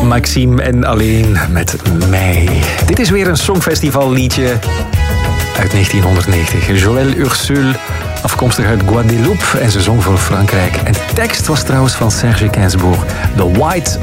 Maxime en Alleen met Mij. Dit is weer een Songfestival-liedje uit 1990. Joël Ursule, afkomstig uit Guadeloupe, en ze zong voor Frankrijk. En de tekst was trouwens van Serge Gainsbourg. The White